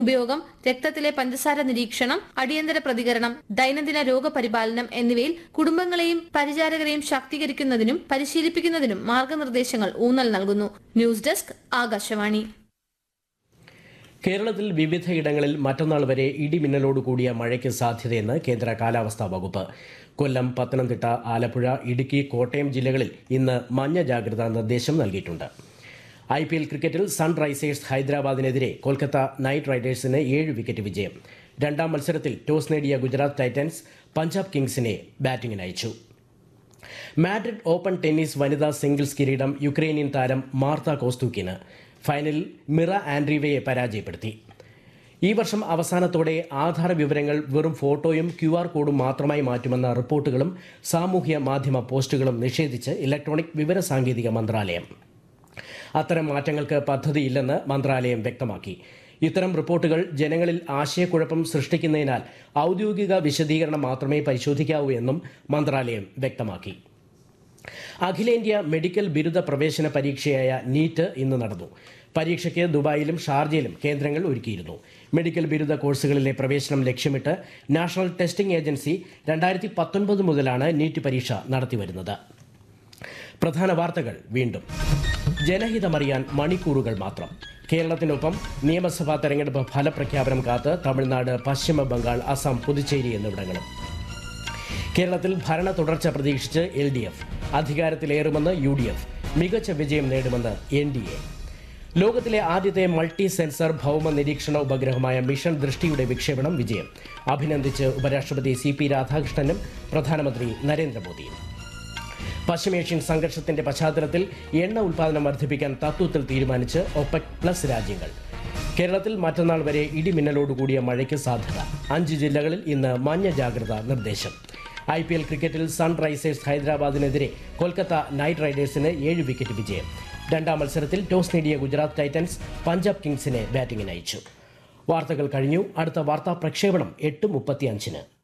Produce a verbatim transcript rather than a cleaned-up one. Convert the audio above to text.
ഉപയോഗം, രക്തത്തിലെ പഞ്ചസാര നിരീക്ഷണം, അടിയന്തര പ്രതികരണം, ദൈനംദിന രോഗപരിപാലനം എന്നിവയിൽ കുടുംബങ്ങളെയും പരിചാരകരെയും ശാക്തീകരിക്കുന്നതിനും പരിശീലിപ്പിക്കുന്നതിനും മാർഗനിർദ്ദേശങ്ങൾ ഊന്നൽ നൽകുന്നു. News desk, Akashvani. കേരളത്തിൽ വിവിധയിടങ്ങളിൽ മറ്റന്നാൾ വരെ ഇടിമിന്നലോട് കൂടിയ മഴയ്ക്ക് സാധ്യതയെന്ന് കേന്ദ്ര കാലാവസ്ഥാ വകുപ്പ്. കൊല്ലം, പത്തനംതിട്ട, ആലപ്പുഴ, ഇടുക്കി, കോട്ടയം ജില്ലകളിൽ ഇന്ന് മഞ്ഞ ജാഗ്രതാ നിർദ്ദേശം നൽകിയിട്ടുണ്ട്. ഐ പി എൽ ക്രിക്കറ്റിൽ സൺറൈസേഴ്സ് ഹൈദരാബാദിനെതിരെ കൊൽക്കത്ത നൈറ്റ് റൈഡേഴ്സിന് ഏഴ് വിക്കറ്റ് വിജയം. രണ്ടാം മത്സരത്തിൽ ടോസ് നേടിയ ഗുജറാത്ത് ടൈറ്റൻസ് പഞ്ചാബ് കിങ്സിനെ ബാറ്റിംഗിനയച്ചു. മാഡ്രിഡ് ഓപ്പൺ ടെന്നീസ് വനിതാ സിംഗിൾസ് കിരീടം യുക്രൈനിയൻ താരം മാർത്ത കോസ്തുക്കിന്. ഫൈനലിൽ മിറ ആൻഡ്രീവയെ പരാജയപ്പെടുത്തി. ഈ വർഷം അവസാനത്തോടെ ആധാർ വിവരങ്ങൾ വെറും ഫോട്ടോയും ക്യു ആർ കോഡും മാത്രമായി മാറ്റുമെന്ന റിപ്പോർട്ടുകളും സാമൂഹ്യ മാധ്യമ പോസ്റ്റുകളും നിഷേധിച്ച് ഇലക്ട്രോണിക് വിവരസാങ്കേതിക മന്ത്രാലയം. അത്തരം മാറ്റങ്ങൾക്ക് പദ്ധതിയില്ലെന്ന് മന്ത്രാലയം വ്യക്തമാക്കി. ഇത്തരം റിപ്പോർട്ടുകൾ ജനങ്ങളിൽ ആശയക്കുഴപ്പം സൃഷ്ടിക്കുന്നതിനാൽ ഔദ്യോഗിക വിശദീകരണം മാത്രമേ പരിശോധിക്കാവൂ എന്നും മന്ത്രാലയം വ്യക്തമാക്കി. അഖിലേന്ത്യാ മെഡിക്കൽ ബിരുദ പ്രവേശന പരീക്ഷയായ നീറ്റ് ഇന്ന് നടന്നു. പരീക്ഷയ്ക്ക് ദുബായിലും ഷാർജയിലും കേന്ദ്രങ്ങൾ ഒരുക്കിയിരുന്നു. മെഡിക്കൽ ബിരുദ കോഴ്സുകളിലെ പ്രവേശനം ലക്ഷ്യമിട്ട് നാഷണൽ ടെസ്റ്റിംഗ് ഏജൻസി രണ്ടായിരത്തി പത്തൊൻപത് മുതലാണ് നീറ്റ് പരീക്ഷ നടത്തിവരുന്നത്. പ്രധാന വാർത്തകൾ വീണ്ടും. ജനഹിതമറിയാൻ മണിക്കൂറുകൾ മാത്രം. കേരളത്തിനൊപ്പം നിയമസഭാ തെരഞ്ഞെടുപ്പ് ഫലപ്രഖ്യാപനം കാത്ത് തമിഴ്നാട്, പശ്ചിമ ബംഗാൾ, അസം, പുതുച്ചേരി എന്നിവിടങ്ങളും. കേരളത്തിൽ ഭരണ തുടർച്ച പ്രതീക്ഷിച്ച് L D F. അധികാരത്തിലേറുമെന്ന് U D F. മികച്ച വിജയം നേടുമെന്ന് എൻ ഡി എ. ലോകത്തിലെ ആദ്യത്തെ മൾട്ടി സെൻസർ ഭൗമ നിരീക്ഷണ ഉപഗ്രഹമായ മിഷൻ ദൃഷ്ടിയുടെ വിക്ഷേപണം വിജയം. അഭിനന്ദിച്ച് ഉപരാഷ്ട്രപതി സി പി രാധാകൃഷ്ണനും പ്രധാനമന്ത്രി നരേന്ദ്രമോദിയും. പശ്ചിമേഷ്യൻ സംഘർഷത്തിന്റെ പശ്ചാത്തലത്തിൽ എണ്ണ ഉൽപ്പാദനം വർദ്ധിപ്പിക്കാൻ തത്വത്തിൽ തീരുമാനിച്ച് ഒപെക് പ്ലസ് രാജ്യങ്ങൾ. കേരളത്തിൽ മറ്റന്നാൾ വരെ ഇടിമിന്നലോടുകൂടിയ മഴയ്ക്ക് സാധ്യത. അഞ്ച് ജില്ലകളിൽ ഇന്ന് മഞ്ഞ ജാഗ്രതാ നിർദ്ദേശം. ഐ പി എൽ ക്രിക്കറ്റിൽ സൺറൈസേഴ്സ് ഹൈദരാബാദിനെതിരെ കൊൽക്കത്ത നൈറ്റ് റൈഡേഴ്സിന് ഏഴ് വിക്കറ്റ് വിജയം. രണ്ടാം മത്സരത്തിൽ ടോസ് നേടിയ ഗുജറാത്ത് ടൈറ്റൻസ് പഞ്ചാബ് കിങ്സിനെ ബാറ്റിംഗിനയച്ചു. വാർത്തകൾ കഴിഞ്ഞു. അടുത്ത വാർത്താ പ്രക്ഷേപണം എട്ട് മുപ്പത്തി അഞ്ചിന്.